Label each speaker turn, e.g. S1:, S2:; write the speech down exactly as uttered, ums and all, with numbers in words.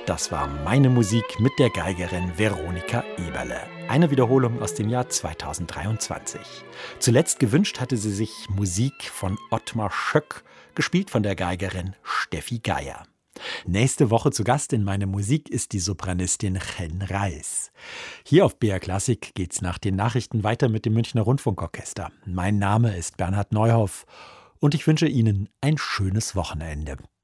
S1: Das war meine Musik mit der Geigerin Veronika Eberle. Eine Wiederholung aus dem Jahr zweitausenddreiundzwanzig. Zuletzt gewünscht hatte sie sich Musik von Ottmar Schöck, gespielt von der Geigerin Steffi Geier. Nächste Woche zu Gast in meine Musik ist die Sopranistin Chen Reis. Hier auf B R Klassik geht's nach den Nachrichten weiter mit dem Münchner Rundfunkorchester. Mein Name ist Bernhard Neuhoff und ich wünsche Ihnen ein schönes Wochenende.